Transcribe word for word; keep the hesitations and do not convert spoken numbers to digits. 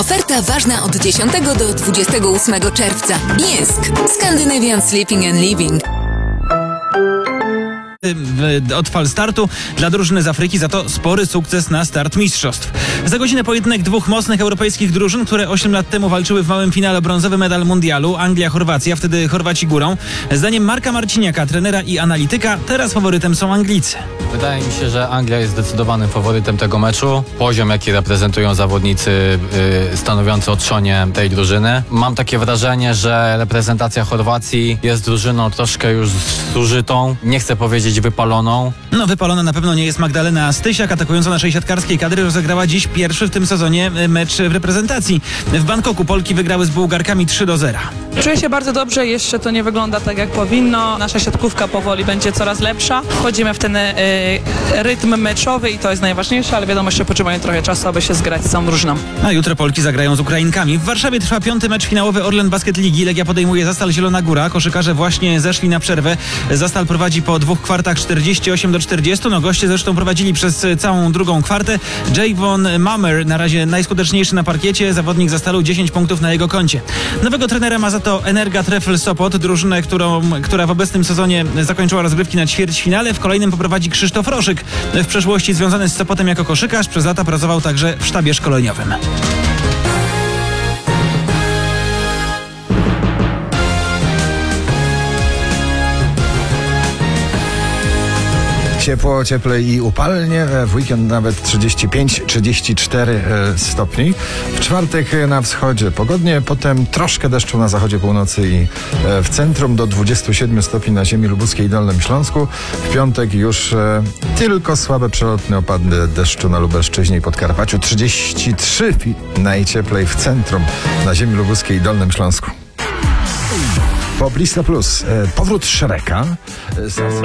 Oferta ważna od dziesiątego do dwudziestego ósmego czerwca. Jysk. Scandinavian Sleeping and Living. Od fal startu dla drużyny z Afryki za to spory sukces na start mistrzostw. Za godzinę pojedynek dwóch mocnych europejskich drużyn, które osiem lat temu walczyły w małym finale o brązowy medal mundialu. Anglia-Chorwacja, wtedy Chorwaci górą. Zdaniem Marka Marciniaka, trenera i analityka, teraz faworytem są Anglicy. Wydaje mi się, że Anglia jest zdecydowanym faworytem tego meczu. Poziom, jaki reprezentują zawodnicy yy, stanowiący otrzonie tej drużyny. Mam takie wrażenie, że reprezentacja Chorwacji jest drużyną troszkę już zużytą. Nie chcę powiedzieć wypaloną. No wypalona na pewno nie jest Magdalena Stysiak, atakująca naszej siatkarskiej kadry rozegrała dziś pierwszy w tym sezonie mecz w reprezentacji. W Bangkoku Polki wygrały z Bułgarkami trzy do zera. Czuję się bardzo dobrze, jeszcze to nie wygląda tak jak powinno. Nasza siatkówka powoli będzie coraz lepsza. Wchodzimy w ten y, rytm meczowy i to jest najważniejsze, ale wiadomo, jeszcze potrzebują trochę czasu, aby się zgrać z całą drużyną. A jutro Polki zagrają z Ukrainkami. W Warszawie trwa piąty mecz finałowy Orlen Basket Ligi. Legia podejmuje Zastal Zielona Góra. Koszykarze właśnie zeszli na przerwę. Zastal prowadzi po dwóch kwartach czterdzieści osiem do czterdziestu. No goście zresztą prowadzili przez całą drugą kwartę. Javon Mamer na razie najskuteczniejszy na parkiecie. Zawodnik Zastalu dziesięć punktów na jego koncie. Nowego trenera ma za to Energa Trefl Sopot, drużynę, którą, która w obecnym sezonie zakończyła rozgrywki na ćwierćfinale. W kolejnym poprowadzi Krzysztof Roszyk. W przeszłości związany z Sopotem jako koszykarz, przez lata pracował także w sztabie szkoleniowym. Ciepło, cieplej i upalnie. W weekend nawet trzydzieści pięć trzydzieści cztery stopni. W czwartek na wschodzie pogodnie, potem troszkę deszczu na zachodzie, północy i w centrum, do dwudziestu siedmiu stopni na ziemi lubuskiej i Dolnym Śląsku. W piątek już tylko słabe przelotne opady deszczu na Lubelszczyźnie i Podkarpaciu. trzydzieści trzy najcieplej w centrum na ziemi lubuskiej i Dolnym Śląsku. Poplista Plus. Powrót Shreka.